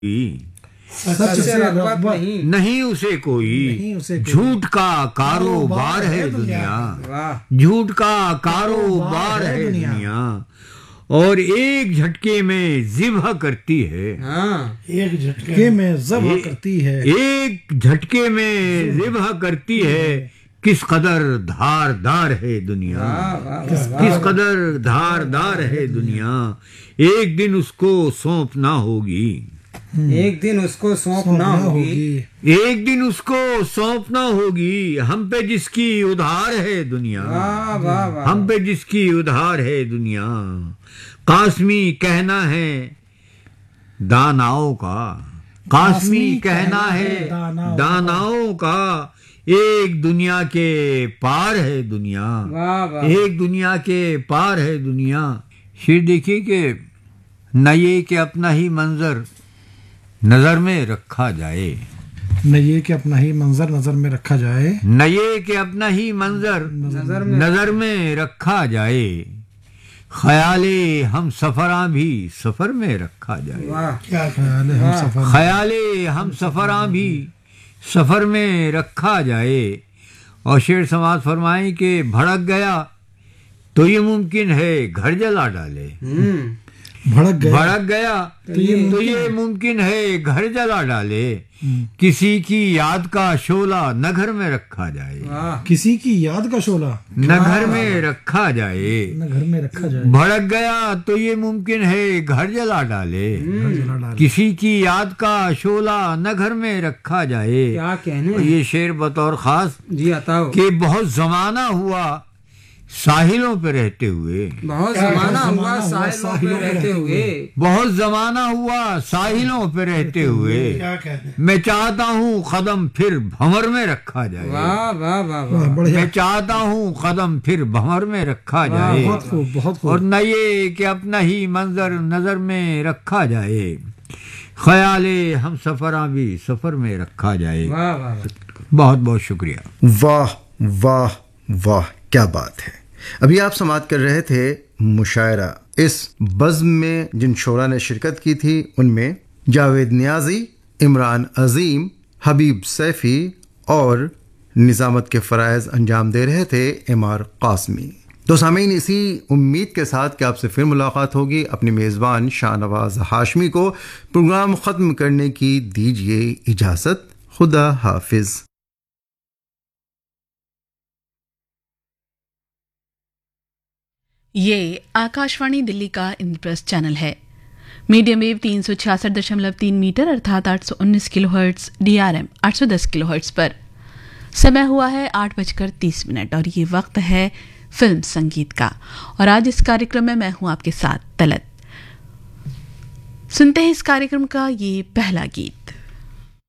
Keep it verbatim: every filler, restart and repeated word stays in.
सच से रग़बत नहीं, नहीं उसे कोई, झूठ का कारोबार है दुनिया, झूठ का कारोबार है दुनिया, और एक झटके में ज़िब्ह करती है। हाँ, एक झटके में ज़िब्ह करती है, एक झटके में ज़िब्ह करती है, किस कदर धारदार है दुनिया, किस कदर धारदार है दुनिया, एक दिन उसको सौंपना होगी, एक दिन उसको सौंपना होगी, एक दिन उसको सौंपना होगी, हम पे जिसकी उधार है दुनिया, वाह वाह वाह, हम पे जिसकी उधार है दुनिया। कास्मी कहना है दानाओं का, कास्मी कहना है दानाओं का, एक दुनिया के पार है दुनिया, वाह वाह, एक दुनिया के पार है दुनिया। शेर देखिए कि न ये कि अपना ही मंजर नजर में रखा जाए, न ये कि अपना ही मंजर नजर में रखा जाए, न ये कि अपना ही मंजर नजर में नजर में रखा जाए, ख्याले हम सफरा भी सफर में रखा जाए, वाह, क्या ख्याल है हम सफर, ख्याले हम सफरा भी सफर में रखा जाए। और शेर समाज फरमाएं कि भड़क गया तो ये मुमकिन है घर जला डाले, भड़क गया भड़क गया तो ये, तो ये मुमकिन है घर जला डाले, किसी की याद का शोला न घर में रखा जाए, किसी की याद का शोला न घर में रखा जाए, न घर में रखा जाए, भड़क गया तो ये मुमकिन है घर जला डाले, किसी की याद का शोला न घर में रखा जाए। क्या कहने, ये शेर बतौर खास जी अताओ कि बहुत जमाना हुआ साहिलों पे रहते हुए, बहुत जमाना हुआ साहिलों पे रहते हुए, बहुत जमाना हुआ साहिलों पे रहते हुए, मैं चाहता हूँ कदम फिर भंवर में रखा जाए, वाह वाह वाह वाह, मैं चाहता हूँ कदम फिर भंवर में रखा जाए, बहुत खूब बहुत खूब, और न ये कि अपना ही मंजर नजर में रखा जाए, ख्याले हम सफरा भी सफर में रखा जाए। वाह वाह, बहुत बहुत शुक्रिया। वाह वाह वाह, क्या बात है। अभी आप समाअत कर रहे थे मुशायरा। इस बज़्म में जिन शोरा ने शिरकत की थी उनमें जावेद नियाजी, इमरान अजीम, हबीब सैफी और निज़ामत के फ़राइज़ अंजाम दे रहे थे एमआर कासमी। तो सामीन, इसी उम्मीद के साथ कि आपसे फिर मुलाकात होगी, अपनी मेज़बान शाहनवाज हाशमी को प्रोग्राम ख़त्म करने की दीजिए इजाज़त। खुदा हाफिज़। ये आकाशवाणी दिल्ली का इंद्रप्रस्थ चैनल है। मीडियम वेव तीन सौ छियासठ दशमलव तीन मीटर अर्थात आठ सौ उन्नीस किलो हर्ट्ज, डीआरएम आठ सौ दस किलो हर्ट्ज पर। समय हुआ है आठ बजकर तीस मिनट और ये वक्त है फिल्म संगीत का। और आज इस कार्यक्रम में मैं हूं आपके साथ तलत। सुनते हैं इस कार्यक्रम का ये पहला गीत।